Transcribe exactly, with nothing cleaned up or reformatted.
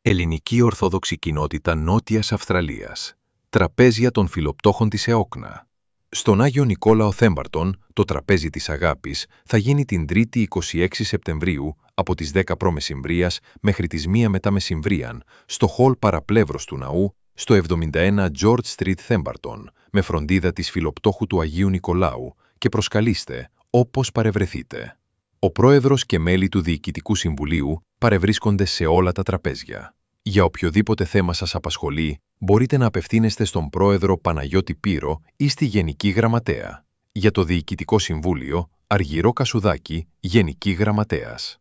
Ελληνική Ορθόδοξη Κοινότητα Νότιας Αυστραλίας. Τραπέζια των Φιλοπτώχων της ΕΟΚΝΑ. Στον Άγιο Νικόλαο Θέμπαρτον, το Τραπέζι της Αγάπης θα γίνει την Τρίτη εικοστή έκτη Σεπτεμβρίου από τις δέκα π.Μ. μέχρι τις μία μετά μεσημβρίαν, στο χολ παραπλεύρος του ναού, στο εβδομήντα ένα George Street Θέμπαρτον, με φροντίδα της Φιλοπτώχου του Αγίου Νικολάου, και προσκαλείστε όπως παρευρεθείτε. Ο πρόεδρος και μέλη του Διοικητικού Συμβουλίου παρευρίσκονται σε όλα τα τραπέζια. Για οποιοδήποτε θέμα σας απασχολεί, μπορείτε να απευθύνεστε στον πρόεδρο Παναγιώτη Πύρο ή στη Γενική Γραμματέα. Για το Διοικητικό Συμβούλιο, Αργυρό Κασουδάκη, Γενική Γραμματέας.